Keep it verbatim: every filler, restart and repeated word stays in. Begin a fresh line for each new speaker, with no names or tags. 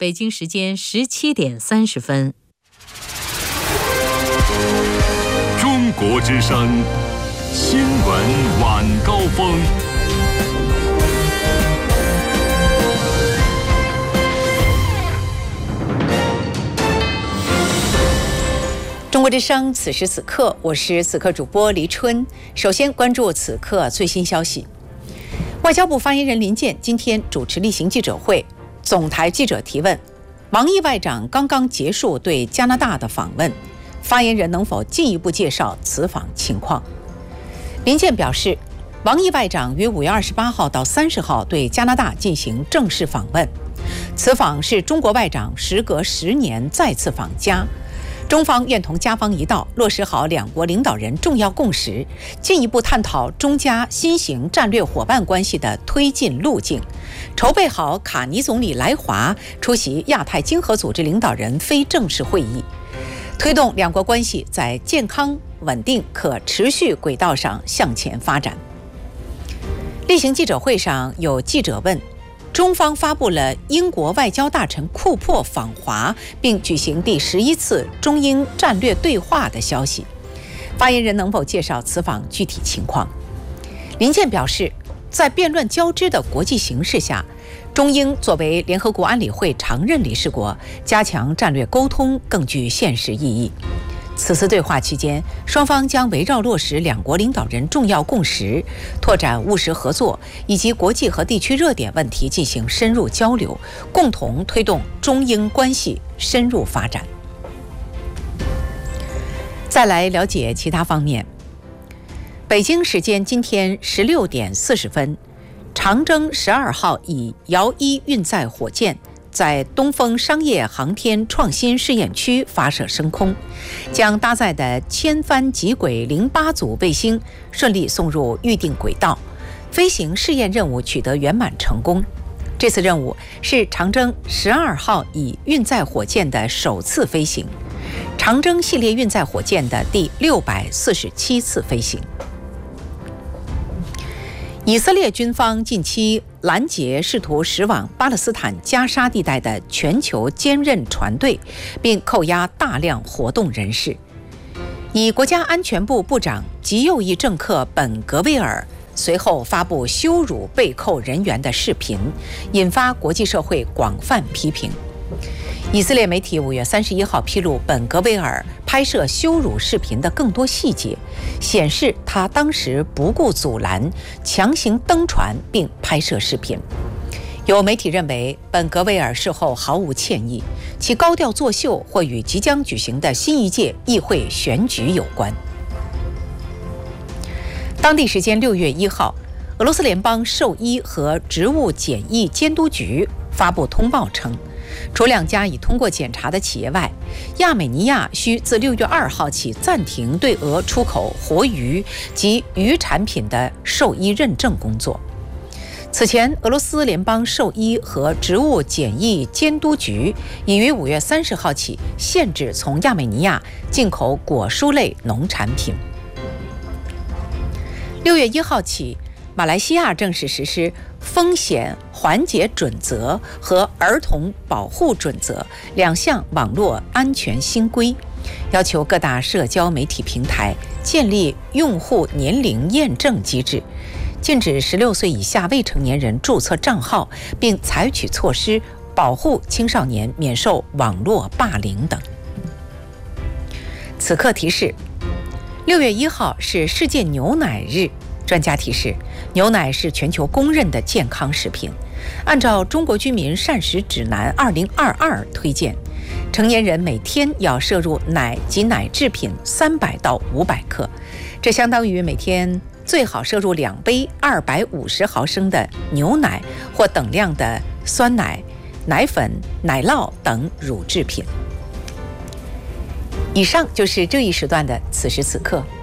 北京时间十七点三十分。
中国之声新闻晚高峰。
中国之声，此时此刻，我是此刻主播黎春。首先关注此刻最新消息。外交部发言人林健今天主持例行记者会，总台记者提问：王毅外长刚刚结束对加拿大的访问，发言人能否进一步介绍此访情况？林健表示，王毅外长于五月二十八号到三十号对加拿大进行正式访问，此访是中国外长时隔十年再次访加。中方愿同加方一道，落实好两国领导人重要共识，进一步探讨中加新型战略伙伴关系的推进路径，筹备好卡尼总理来华出席亚太经合组织领导人非正式会议，推动两国关系在健康、稳定、可持续轨道上向前发展。例行记者会上有记者问，中方发布了英国外交大臣库珀访华并举行第十一次中英战略对话的消息，发言人能否介绍此访具体情况？林健表示，在变乱交织的国际形势下，中英作为联合国安理会常任理事国，加强战略沟通更具现实意义。此次对话期间，双方将围绕落实两国领导人重要共识、拓展务实合作以及国际和地区热点问题进行深入交流，共同推动中英关系深入发展。再来了解其他方面。北京时间今天十六点四十分，长征十二号以遥一运载火箭在东风商业航天创新试验区发射升空，将搭载的千帆极轨零八组卫星顺利送入预定轨道，飞行试验任务取得圆满成功。这次任务是长征十二号以运载火箭的首次飞行，长征系列运载火箭的第六百四十七次飞行。以色列军方近期拦截试图驶往巴勒斯坦加沙地带的全球坚韧船队，并扣押大量活动人士。以国家安全部部长极右翼政客本格维尔随后发布羞辱被扣人员的视频，引发国际社会广泛批评。以色列媒体五月三十一号披露本格维尔拍摄羞辱视频的更多细节，显示他当时不顾阻拦，强行登船并拍摄视频。有媒体认为本格维尔事后毫无歉意，其高调作秀或与即将举行的新一届议会选举有关。当地时间六月一号，俄罗斯联邦兽医和植物检疫监督局发布通报称，除两家已通过检查的企业外，亚美尼亚需自六月二号起暂停对俄出口活鱼及鱼产品的兽医认证工作。此前，俄罗斯联邦兽医和植物检疫监督局已于五月三十号起限制从亚美尼亚进口果蔬类农产品。六月一号起，马来西亚正式实施风险缓解准则和儿童保护准则两项网络安全新规，要求各大社交媒体平台建立用户年龄验证机制，禁止十六岁以下未成年人注册账号，并采取措施保护青少年免受网络霸凌等。此刻提示，六月一号是世界牛奶日。专家提示，牛奶是全球公认的健康食品。按照中国居民膳食指南二零二二推荐，成年人每天要摄入奶及奶制品三百到五百克，这相当于每天最好摄入两杯二百五十毫升的牛奶或等量的酸奶、奶粉、奶酪等乳制品。以上就是这一时段的此时此刻。